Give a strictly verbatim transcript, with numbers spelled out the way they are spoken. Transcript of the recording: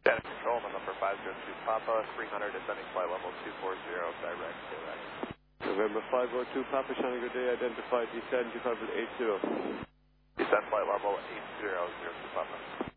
Data control, number five zero two Papa, three hundred, descending flight level two four zero, direct, direct. November five oh two Papa, Shana, good day, identified descend, two five eight zero. Descend flight level eight zero zero two Papa.